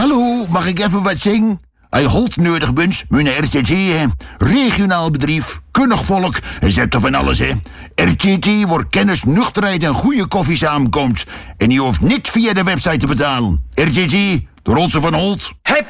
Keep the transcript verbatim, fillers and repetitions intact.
Hallo, mag ik even wat zingen? Hij holt nodig bent, mijn R T T, hè. Regionaal bedrijf, kundig volk, zet er van alles, hè. R T T, waar kennis, nuchterheid en goede koffie samenkomt. En je hoeft niet via de website te betalen. R T T, de Rolse van Holt. Heb